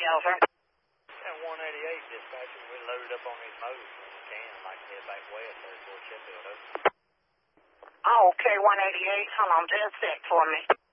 over. At 188, dispatcher, we loaded up on these motors when we can, like head back west there toward Sheffield. Oh, okay, 188. Hold on just a sec for me.